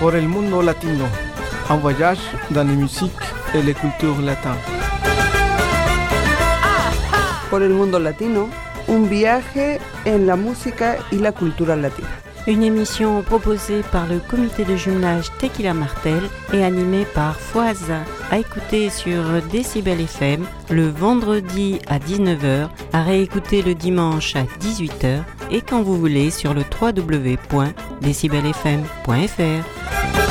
Por el mundo latino, un voyage dans les musiques et les cultures latines. Por el mundo latino, un viaje en la música y la cultura latina. Une émission proposée par le comité de jumelage Tequila Martel et animée par Foise, à écouter sur Décibel FM le vendredi à 19h, à réécouter le dimanche à 18h et quand vous voulez sur le www.decibelfm.fr.